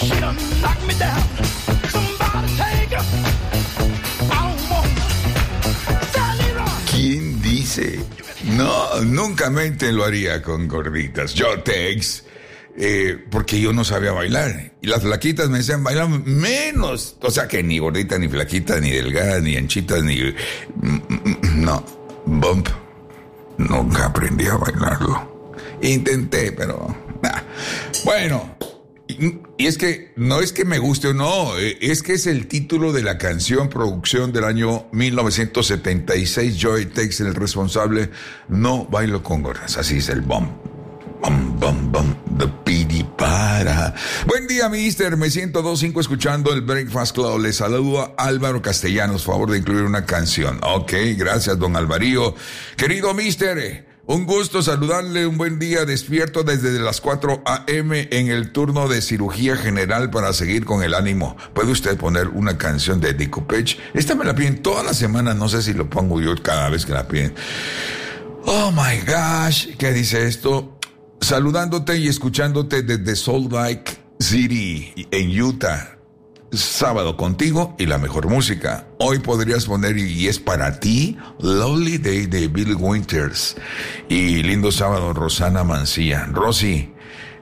¿Quién dice? No, nunca mente lo haría con gorditas. Yo, Tex, porque yo no sabía bailar. Y las flaquitas me decían, bailar menos. O sea que ni gordita, ni flaquita, ni delgada, ni anchita, ni... No, bump. Nunca aprendí a bailarlo. Intenté, pero... Bueno, y es que no es que me guste o no, es que es el título de la canción, producción del año 1976. Joey Tex, el responsable. No bailo con gordas, así es el bump. Bum, bum, bum, the pidi para. Buen día, mister. Me siento 2-5 escuchando el Breakfast Club. Le saludo a Álvaro Castellanos. Favor de incluir una canción. Ok, gracias, don Alvarillo. Querido mister, un gusto saludarle. Un buen día. Despierto desde las 4 a.m. en el turno de cirugía general para seguir con el ánimo. ¿Puede usted poner una canción de Decupech? Esta me la piden toda la semana. No sé si lo pongo yo cada vez que la piden. Oh my gosh. ¿Qué dice esto? Saludándote y escuchándote desde Salt Lake City, en Utah. Sábado contigo y la mejor música. Hoy podrías poner, y es para ti, Lovely Day de Bill Winters. Y lindo sábado, Rosana Mancilla. Rosy,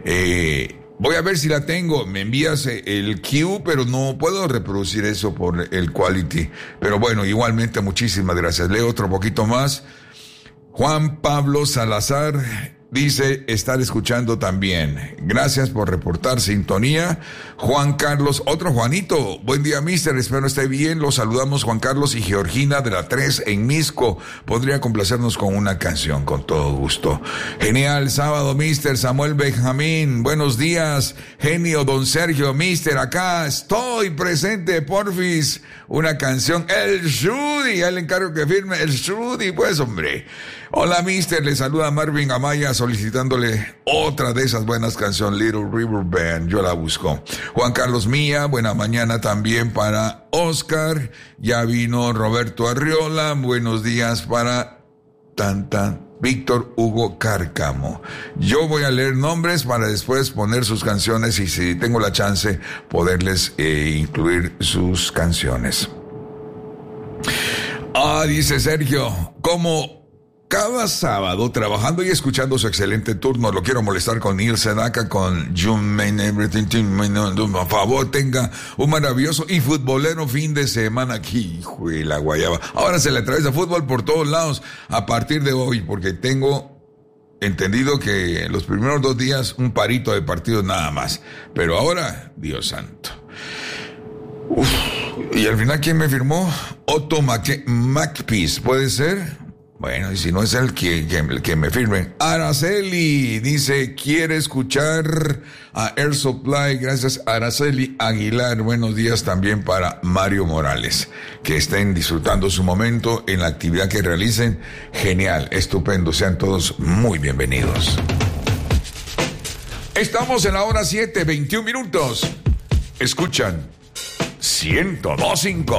voy a ver si la tengo. Me envías el cue, pero no puedo reproducir eso por el quality. Pero bueno, igualmente muchísimas gracias. Leo otro poquito más. Juan Pablo Salazar dice estar escuchando también. Gracias por reportar sintonía. Juan Carlos, otro Juanito. Buen día, mister. Espero esté bien. Los saludamos Juan Carlos y Georgina de la 3 en Misco. Podría complacernos con una canción, con todo gusto. Genial sábado, mister. Samuel Benjamín. Buenos días. Genio, don Sergio. Mister, acá estoy presente, porfis. Una canción. El Shudi. Ya le encargo que firme. El Shudi, pues, hombre. Hola, mister. Le saluda Marvin Amaya solicitándole otra de esas buenas canciones, Little River Band. Yo la busco. Juan Carlos Mía, buena mañana también para Oscar. Ya vino Roberto Arriola. Buenos días para Víctor Hugo Cárcamo. Yo voy a leer nombres para después poner sus canciones y si tengo la chance poderles incluir sus canciones. Dice Sergio, como cada sábado, trabajando y escuchando su excelente turno, lo quiero molestar con Neil Sedaka, con June Main Everything. Por favor, tenga un maravilloso y futbolero fin de semana aquí. Hijo de la guayaba. Ahora se le atraviesa fútbol por todos lados a partir de hoy, porque tengo entendido que los primeros 2 días un parito de partidos nada más. Pero ahora, Dios santo. Y al final, ¿quién me firmó? Otto Macpeace, ¿puede ser? Bueno, y si no es el que me firmen. Araceli dice, quiere escuchar a Air Supply. Gracias, Araceli Aguilar. Buenos días también para Mario Morales. Que estén disfrutando su momento en la actividad que realicen. Genial, estupendo. Sean todos muy bienvenidos. Estamos en la hora 7:21. Escuchan 102.5.